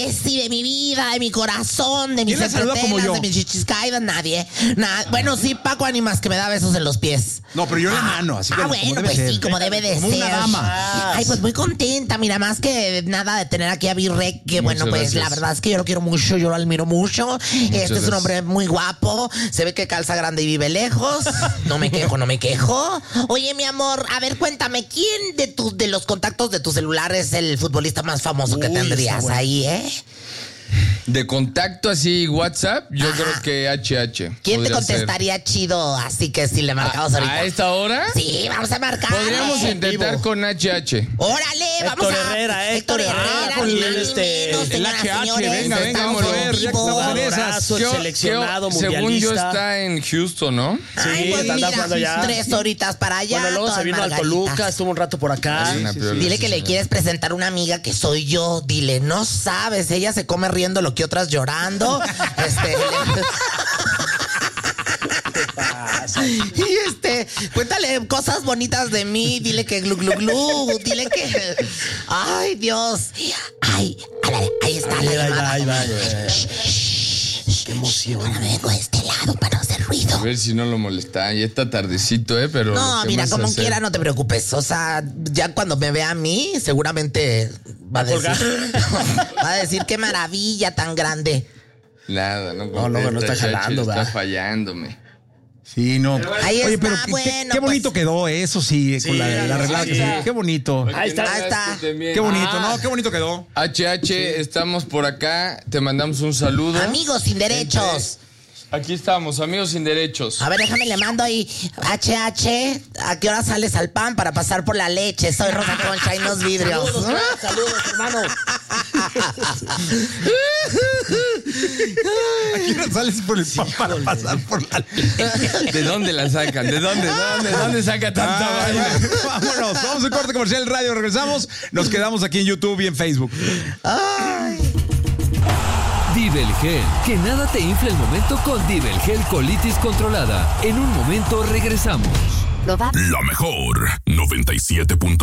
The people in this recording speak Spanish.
Sí, de mi vida, de mi corazón, de mis entretelas, de mis chichiscaidas, nadie. Bueno, sí, Paco Ánimas, que me da besos en los pies. No, pero yo en la mano, así que bueno, pues sí, como debe de ser. Una dama. Ay, pues muy contenta, mira, más que nada de tener aquí a Virrey, que bueno, pues la verdad es que yo lo quiero mucho, yo lo admiro mucho. Este es un hombre muy guapo, se ve que calza grande y vive lejos. No me quejo. Oye, mi amor, a ver, cuéntame, ¿quién de los contactos de tu celular es el futbolista más famoso que tendrías ahí, De contacto así, WhatsApp, yo creo que HH. ¿Quién te contestaría chido? Así que si le marcamos ahorita. ¿A esta hora? Sí, vamos a marcar. Podríamos intentar con HH. Órale, vamos a... Héctor Herrera, con el HH, venga, vamos a ver, ya que estamos en esas. Seleccionado mundialista. Según yo está en Houston, ¿no? Sí, pues anda jugando allá. 3 horitas para allá. Bueno, luego se vino al Toluca, estuvo un rato por acá. Dile que le quieres presentar una amiga que soy yo. Dile, no sabes, ella se come riendo lo que otras llorando. Y cuéntale cosas bonitas de mí, dile que glu glu glu, dile que ay, Dios. Ay, ahí está la llamada. Ahí va. Qué emoción. Bueno, vengo de este lado para no hacer ruido. A ver si no lo molesta. Ya está tardecito, pero no, mira, como quiera, no te preocupes. O sea, ya cuando me vea a mí, seguramente va a decir qué maravilla tan grande. Nada, no está jalando, está fallándome. Sí, no. Ahí Oye, está, pero qué bonito quedó eso, sí, con la arreglada. Sí. Qué bonito. Ahí está. Qué bonito, ¿no? Qué bonito quedó. HH, estamos por acá. Te mandamos un saludo. Amigos sin derechos. Aquí estamos, amigos sin derechos. A ver, déjame, le mando ahí. HH, ¿a qué hora sales al pan para pasar por la leche? Soy Rosa Concha y los vidrios. Saludos, hermano. ¿A qué hora sales por el pan para pasar por la leche? ¿De dónde la sacan? ¿De dónde saca tanta vaina? Vámonos, vamos a un corte comercial radio, regresamos. Nos quedamos aquí en YouTube y en Facebook. Ay. Divelgel, que nada te infle el momento con Divelgel colitis controlada. En un momento regresamos. La mejor 97.